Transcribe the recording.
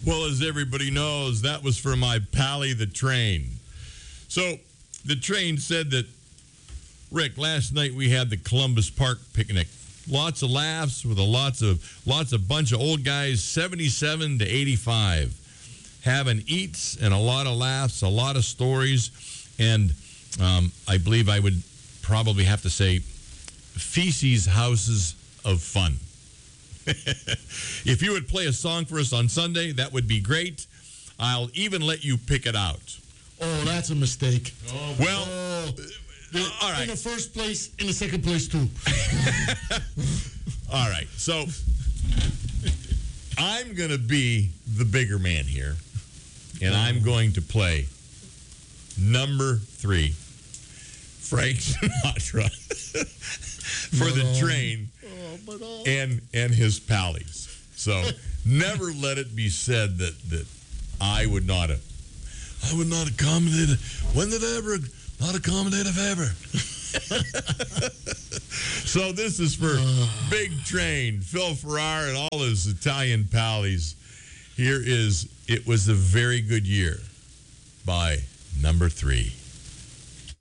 Well, as everybody knows, that was for my Pally the Train. So the train said that, Rick, last night we had the Columbus Park picnic. Lots of laughs with lots of bunch of old guys, 77 to 85, having eats and a lot of laughs, a lot of stories, and I believe I would probably have to say feces houses of fun. If you would play a song for us on Sunday, that would be great. I'll even let you pick it out. Oh, that's a mistake. Well, all right. In the first place, in the second place, too. All right. So I'm going to be the bigger man here, and I'm going to play number 3, Frank Sinatra, for the train and his pallies. So never let it be said that I would not accommodate. When did I ever not accommodate if ever? So this is for Big Train, Phil Ferrar, and all his Italian pallies. Here is It Was a Very Good Year by number 3.